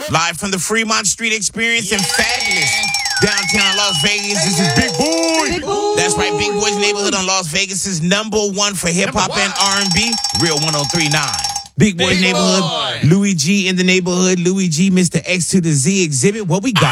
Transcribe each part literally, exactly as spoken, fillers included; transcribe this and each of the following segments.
Live from the Fremont Street Experience in fabulous downtown Las Vegas. This is Big Boy. Big Boy. That's right, Big Boy's Neighborhood on Las Vegas' number one for hip-hop and R and B. Real one oh three point nine. Big Boy's Big Neighborhood. Boy. Louis G in the neighborhood. Louis G, Mister X to the Z exhibit. What we got?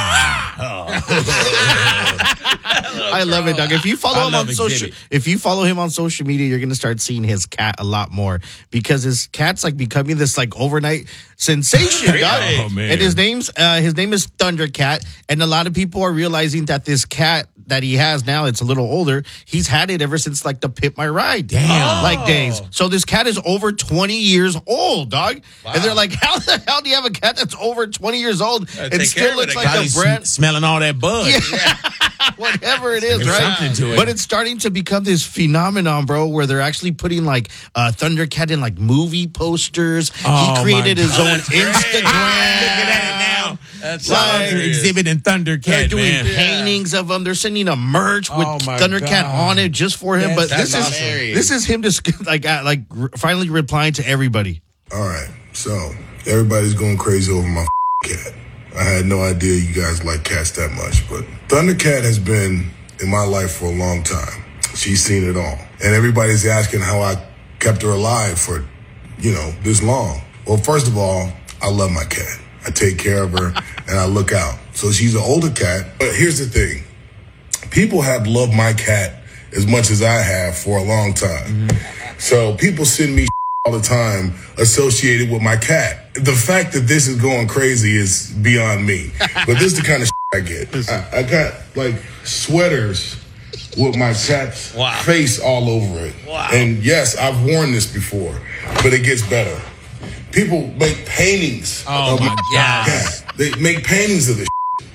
I love it, Doug. If you follow I him love on social, Exhibit. if you follow him on social media, you're gonna start seeing his cat a lot more because his cat's like becoming this like overnight sensation, Really? Doug. Oh, man. And his name's uh, his name is Thundercat, and a lot of people are realizing that this cat that he has now, it's a little older. He's had it ever since like the Pit My Ride, Damn. like days. So this cat is over twenty years old, dog. And they're like, how the hell do you have a cat that's over twenty years old Gotta and take care still of looks it, I like Probably a sm- brand? smelling all that bud. Whatever it is, There's right? something to it. But it's starting to become this phenomenon, bro, where they're actually putting like uh, Thundercat in like movie posters. Oh, he created my his God. own That's great. Instagram. Look at it now. That's Shout out to hilarious. Exhibit and They're Thundercat, doing man. paintings of him. They're sending a merch with Oh, my Thundercat God. on it just for him. but That's this is awesome. this is him just like uh, like r- finally replying to everybody. All right, so everybody's going crazy over my cat. I had no idea you guys like cats that much, but Thundercat has been in my life for a long time. She's seen it all. And everybody's asking how I kept her alive for, you know, this long. Well, first of all, I love my cat. I take care of her and I look out. So she's an older cat. But here's the thing. People have loved my cat as much as I have for a long time. Mm-hmm. So people send me all the time associated with my cat. The fact that this is going crazy is beyond me. But this is the kind of I get. I, I got like sweaters with my cat's Wow. face all over it. Wow. And yes, I've worn this before, but it gets better. People make paintings Oh, of my my God. cat. They make paintings of this.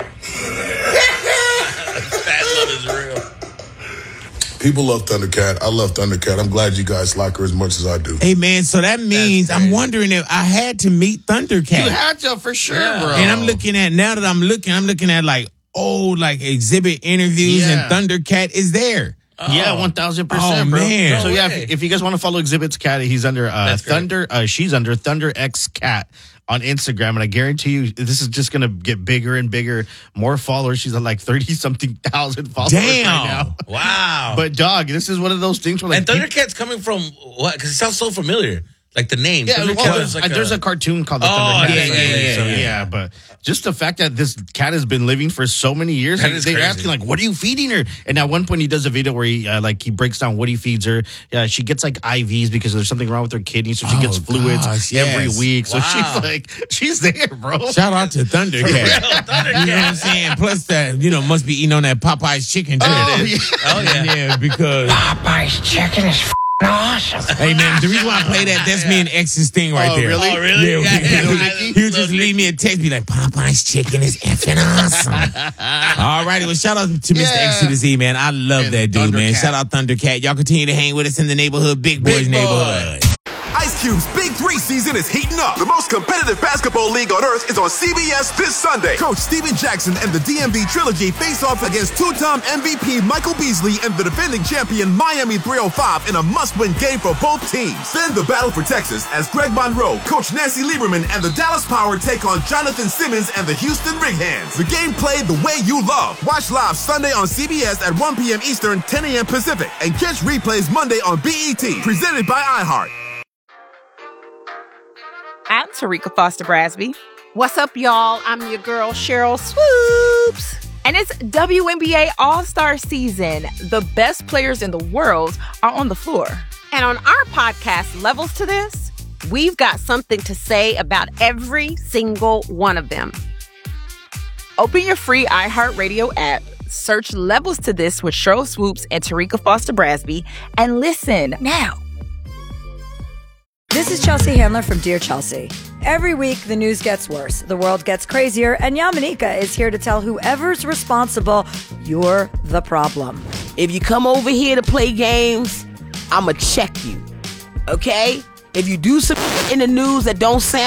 That love is real. People love Thundercat. I love Thundercat. I'm glad you guys like her as much as I do. Hey, man, so that means I'm crazy. wondering if I had to meet Thundercat. You had to for sure, Yeah. bro. And I'm looking at, now that I'm looking, I'm looking at like old like exhibit interviews Yeah. and Thundercat is there. Yeah, one thousand percent, Oh, bro. man. So No yeah, way. if, if you guys want to follow Exhibit's cat, he's under uh, That's great. Thunder. Uh, she's under Thunder X Cat on Instagram, and I guarantee you, this is just gonna get bigger and bigger. More followers. She's at like thirty something thousand followers Damn. right now. Wow. But dog, this is one of those things where like and Thundercat's coming from what? Because it sounds so familiar. Like the name. Yeah, Thundercat well, is there's, like uh, there's a, cartoon called the Oh, Thundercats. yeah, I yeah, believe. yeah, so, yeah. yeah, but just the fact that this cat has been living for so many years, That like, is they're crazy. asking like, "What are you feeding her?" And at one point, he does a video where he uh, like he breaks down what he feeds her. Yeah, she gets like I Vs because there's something wrong with her kidney, so she Oh, gets fluids gosh, every yes. week. So Wow. she's like, she's there, bro. Shout out to Thundercat. You know what I'm saying? Plus that, you know, must be eating on that Popeye's chicken too. Oh, yeah. Oh, yeah. Yeah, because Popeye's chicken is f***ing awesome. hey man, the reason why I play that, that's me and X's thing right Oh, there. really? Oh, really? Yeah, Yeah, he, yeah, would- yeah. he would just leave me a text, be like, Popeye's chicken is effing awesome. All righty, well, shout out to Mister Yeah. X to the Z, man. I love And that dude, man. Thundercat. Shout out Thundercat. Y'all continue to hang with us in the neighborhood, Big Boys Big Boy. neighborhood. Ice Cube's Big Three season is heating up. The most competitive basketball league on earth is on C B S this Sunday. Coach Steven Jackson and the D M V Trilogy face off against two-time M V P Michael Beasley and the defending champion Miami three oh five in a must-win game for both teams. Then the battle for Texas as Greg Monroe, Coach Nancy Lieberman, and the Dallas Power take on Jonathan Simmons and the Houston Rig Hands. The game played the way you love. Watch live Sunday on C B S at one p.m. Eastern, ten a.m. Pacific, and catch replays Monday on B E T. Presented by iHeart. I'm Tarika Foster Brasby, What's up, y'all? I'm your girl, Cheryl Swoops. and it's W N B A All-Star season. The best players in the world are on the floor. And on our podcast, Levels to This, we've got something to say about every single one of them. Open your free iHeartRadio app, search Levels to This with Cheryl Swoops and Tarika Foster Brasby, and listen now. This is Chelsea Handler from Dear Chelsea. Every week, the news gets worse, the world gets crazier, and Yamanika is here to tell whoever's responsible, you're the problem. If you come over here to play games, I'ma check you, okay? If you do some in the news that don't sound